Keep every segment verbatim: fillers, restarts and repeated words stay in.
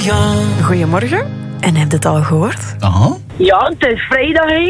Goedemorgen. Goedemorgen. En heb je het al gehoord? Aha. Ja, het is vrijdag, hè?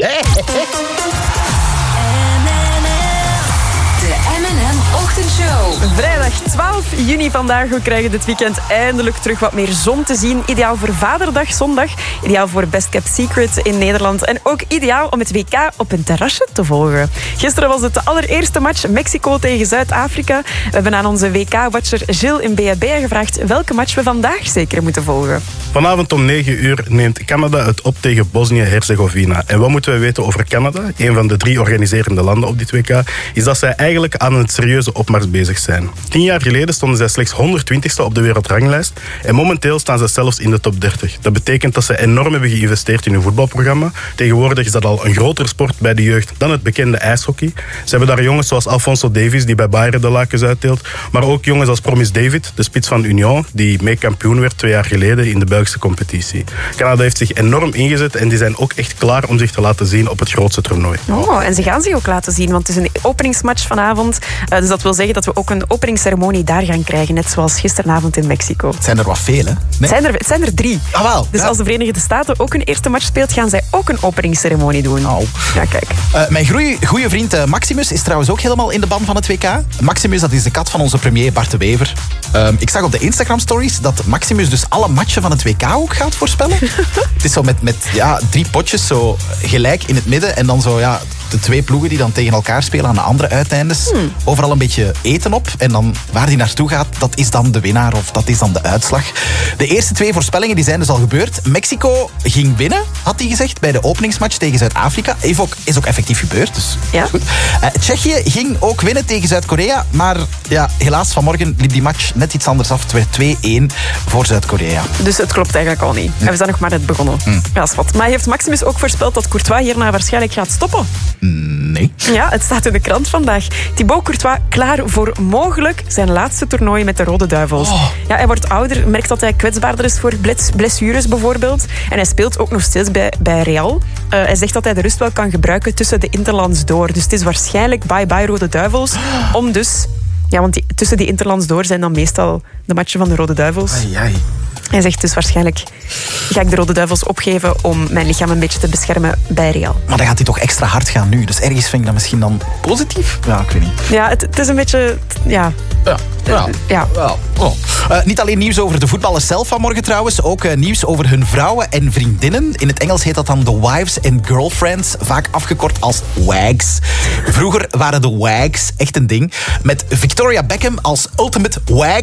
De M en M Ochtendshow. Vrijdag twaalf juni vandaag. We krijgen dit weekend eindelijk terug wat meer zon te zien. Ideaal voor Vaderdag, zondag. Ideaal voor Best Kept Secret in Nederland. En ook ideaal om het W K op een terrasje te volgen. Gisteren was het de allereerste match Mexico tegen Zuid-Afrika. We hebben aan onze W K-watcher Gilles in B H B gevraagd welke match we vandaag zeker moeten volgen. Vanavond om negen uur neemt Canada het op tegen Bosnië-Herzegovina. En wat moeten we weten over Canada, een van de drie organiserende landen op dit W K, is dat zij eigenlijk aan een serieuze opmars bezig zijn. Tien jaar geleden stonden zij slechts honderdtwintigste op de wereldranglijst en momenteel staan ze zelfs in de top dertig. Dat betekent dat ze enorm hebben geïnvesteerd in hun voetbalprogramma. Tegenwoordig is dat al een grotere sport bij de jeugd dan het bekende ijshockey. Ze hebben daar jongens zoals Alphonso Davies, die bij Bayern de lakens uitdeelt, maar ook jongens als Promise David, de spits van Union, die mee kampioen werd twee jaar geleden in de Belgische competitie. Canada heeft zich enorm ingezet en die zijn ook echt klaar om zich te laten zien op het grootste toernooi. Oh, en ze gaan zich ook laten zien, want het is een openingsmatch vanavond. Uh, dus dat wil zeggen dat we ook een openingsceremonie daar gaan krijgen, net zoals gisteravond in Mexico. Het zijn er wat veel, hè? Nee? Het, zijn er, het zijn er drie. Ah, wel. Dus ja. als de Verenigde Staten ook hun eerste match speelt, gaan zij ook een openingsceremonie doen. Oh. Ja, kijk. Uh, mijn goede vriend uh, Maximus is trouwens ook helemaal in de ban van het W K. Maximus, dat is de kat van onze premier Bart de Wever. Uh, ik zag op de Instagram-stories dat Maximus dus alle matchen van het W K ook gaat voorspellen. Het is zo met, met ja, drie potjes zo gelijk in het midden en dan zo ja, de twee ploegen die dan tegen elkaar spelen aan de andere uiteindes. Hmm. Overal een beetje eten op en dan waar die naartoe gaat, dat is dan de winnaar of dat is dan de uitslag. De eerste twee voorspellingen die zijn dus al gebeurd. Mexico ging winnen, had hij gezegd, bij de openingsmatch tegen Zuid-Afrika. Is ook, is ook effectief gebeurd, dus ja. goed. Uh, Tsjechië ging ook winnen tegen Zuid-Korea, maar ja, helaas vanmorgen liep die match net iets anders af. Het werd twee-één voor Zuid-Korea. Dus het klopt eigenlijk al niet. En we zijn nog maar net begonnen. Hmm. Ja, is wat. Maar heeft Maximus ook voorspeld dat Courtois hierna waarschijnlijk gaat stoppen? Nee. Ja, het staat in de krant vandaag. Thibaut Courtois klaar voor mogelijk zijn laatste toernooi met de Rode Duivels. Oh. Ja, hij wordt ouder, merkt dat hij kwetsbaarder is voor blessures bijvoorbeeld. En hij speelt ook nog steeds bij, bij Real. Uh, hij zegt dat hij de rust wel kan gebruiken tussen de interlands door. Dus het is waarschijnlijk bye-bye Rode Duivels. Om dus... Ja, want die, tussen die interlands door zijn dan meestal de matchen van de Rode Duivels. Ai, ai. Hij zegt dus waarschijnlijk ga ik de Rode Duivels opgeven om mijn lichaam een beetje te beschermen bij Real. Maar dan gaat hij toch extra hard gaan nu. Dus ergens vind ik dat misschien dan positief? Ja, ik weet niet. Ja, het, het is een beetje... Ja. Ja. Ja. ja. Wel. Oh. Uh, niet alleen nieuws over de voetballers zelf vanmorgen trouwens, ook uh, nieuws over hun vrouwen en vriendinnen. In het Engels heet dat dan de wives and girlfriends, vaak afgekort als wags. Vroeger waren de wags echt een ding. Met Victoria Beckham als ultimate wag.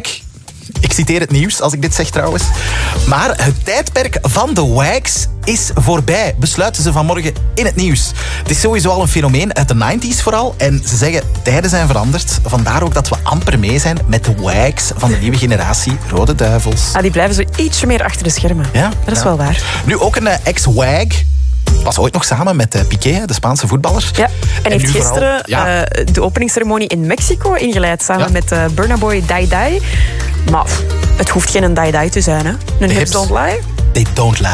Ik citeer het nieuws als ik dit zeg trouwens. Maar het tijdperk van de wags is voorbij, besluiten ze vanmorgen in het nieuws. Het is sowieso al een fenomeen uit de negentig vooral. En ze zeggen, tijden zijn veranderd. Vandaar ook dat we amper mee zijn met de wags van de nieuwe generatie Rode Duivels. Ah, die blijven zo ietsje meer achter de schermen. Ja, dat is ja. wel waar. Nu ook een uh, ex-wag. Was ooit nog samen met uh, Piqué, de Spaanse voetballer. Ja, en, en heeft gisteren vooral, ja. uh, de openingsceremonie in Mexico ingeleid samen ja. met uh, Burna Boy Dai Dai. Maar het hoeft geen Dai Dai te zijn, hè? Een hips don't lie. They don't lie.